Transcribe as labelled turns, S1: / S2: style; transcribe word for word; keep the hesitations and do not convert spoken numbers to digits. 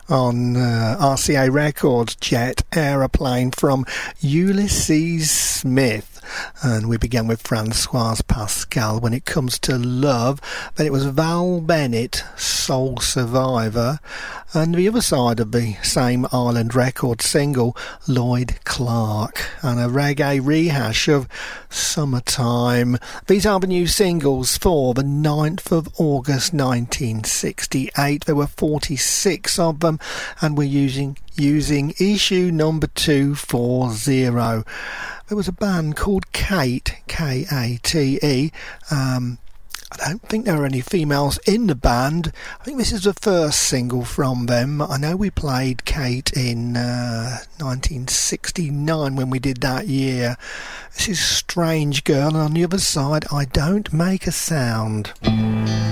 S1: on uh, R C A Records, Jet Aeroplane from Ulysses Smith. And we began with Françoise Pascal, When It Comes to Love. Then it was Val Bennett, Soul Survivor. And the other side of the same Island Records single, Lloyd Clark, and a reggae rehash of Summertime. These are the new singles for the ninth of August nineteen sixty-eight. There were forty-six of them, and we're using using issue number two forty. There was a band called Kate, K A T E. Um, I don't think there are any females in the band. I think this is the first single from them. I know we played Kate in uh, nineteen sixty-nine when we did that year. This is Strange Girl, and on the other side, I Don't Make a Sound.